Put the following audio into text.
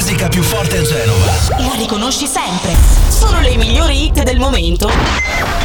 musica più forte a Genova. La riconosci sempre. Sono le migliori hit del momento.